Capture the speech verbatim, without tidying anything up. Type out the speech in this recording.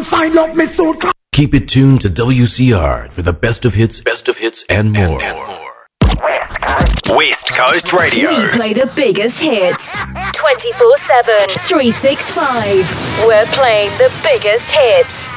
sign up me suit. Keep it tuned to W C R for the best of hits, best of hits, and more. And, and more. West Coast Radio. We play the biggest hits twenty-four seven, three sixty-five. We're playing the biggest hits.